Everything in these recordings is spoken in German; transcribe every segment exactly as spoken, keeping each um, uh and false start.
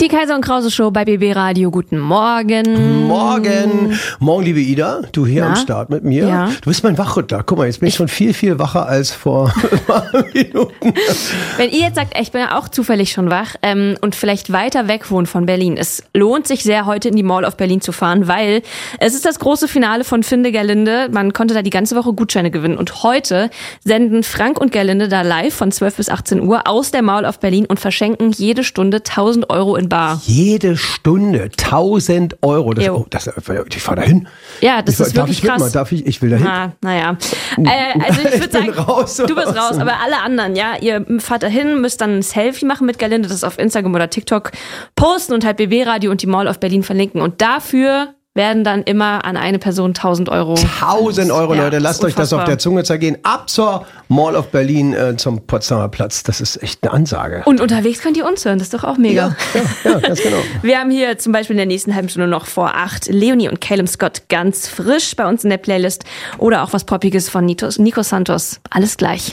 Kaiser und Krause Show bei B B Radio. Guten Morgen. Morgen. Morgen, liebe Ida. Du hier Na? am Start mit mir. Ja. Du bist mein Wachrüttler. Guck mal, jetzt bin ich schon viel, viel wacher als vor ein paar Minuten. Wenn ihr jetzt sagt, ich bin ja auch zufällig schon wach ähm, und vielleicht weiter weg wohnt von Berlin, es lohnt sich sehr, heute in die Mall of Berlin zu fahren, weil es ist das große Finale von Finde Gerlinde. Man konnte da die ganze Woche Gutscheine gewinnen. Und heute senden Frank und Gerlinde da live von zwölf bis achtzehn Uhr aus der Mall of Berlin und verschenken jede Stunde tausend Euro in bar. Jede Stunde tausend Euro. Das, Jo. oh, das, ich fahr da hin. Ja, das ich, ist darf wirklich ich mitmachen? krass. Darf ich? Ich will da hin. Ah, naja. Äh, also ich Ich würde bin sagen, raus. du bist raus, aber alle anderen, ja, ihr fahrt dahin, müsst dann ein Selfie machen mit Gerlinde, das auf Instagram oder TikTok posten und halt B B Radio und die Mall of Berlin verlinken. Und dafür werden dann immer an eine Person tausend Euro. tausend Euro, Ja, Leute. Lasst euch das auf unfassbar. der Zunge zergehen. Ab zur Mall of Berlin äh, zum Potsdamer Platz. Das ist echt eine Ansage. Und unterwegs könnt ihr uns hören, das ist doch auch mega. Ja, ja, ja, ganz genau. Wir haben hier zum Beispiel in der nächsten halben Stunde noch vor acht Leonie und Calum Scott ganz frisch bei uns in der Playlist. Oder auch was Poppiges von Nico, Nico Santos. Alles gleich.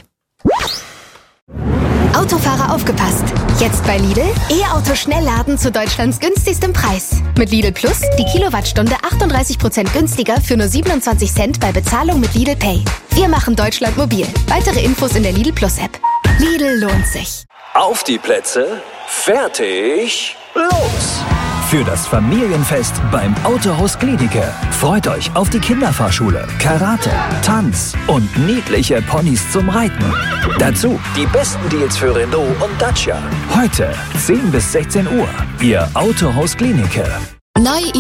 Autofahrer aufgepasst! Jetzt bei Lidl E-Auto Schnellladen zu Deutschlands günstigstem Preis. Mit Lidl Plus die Kilowattstunde achtunddreißig Prozent günstiger für nur siebenundzwanzig Cent bei Bezahlung mit Lidl Pay. Wir machen Deutschland mobil. Weitere Infos in der Lidl Plus App. Lidl lohnt sich. Auf die Plätze, fertig, los! Für das Familienfest beim Autohaus Gliedicke. Freut euch auf die Kinderfahrschule, Karate, Tanz und niedliche Ponys zum Reiten. Dazu die besten Deals für Renault und Dacia. Heute zehn bis sechzehn Uhr. Ihr Autohaus Gliedicke. Neu